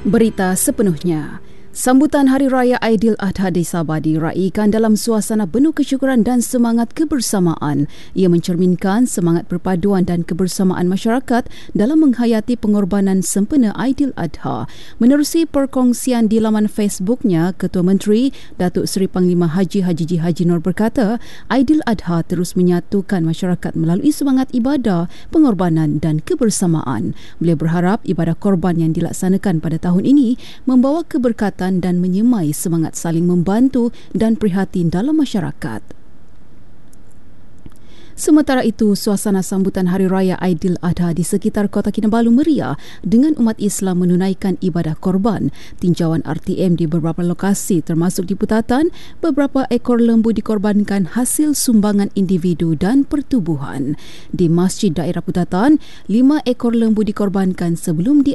Berita sepenuhnya. Sambutan Hari Raya Aidiladha di Sabah diraikan dalam suasana penuh kesyukuran dan semangat kebersamaan. Ia mencerminkan semangat perpaduan dan kebersamaan masyarakat dalam menghayati pengorbanan sempena Aidiladha. Menerusi perkongsian di laman Facebooknya, Ketua Menteri Datuk Seri Panglima Haji Haji Nur berkata, Aidiladha terus menyatukan masyarakat melalui semangat ibadah, pengorbanan dan kebersamaan. Beliau berharap ibadah korban yang dilaksanakan pada tahun ini membawa keberkatan dan menyemai semangat saling membantu dan prihatin dalam masyarakat. Sementara itu, suasana sambutan Hari Raya Aidiladha di sekitar Kota Kinabalu meriah dengan umat Islam menunaikan ibadah korban. Tinjauan RTM di beberapa lokasi termasuk di Putatan, beberapa ekor lembu dikorbankan hasil sumbangan individu dan pertubuhan. Di Masjid Daerah Putatan, 5 ekor lembu dikorbankan sebelum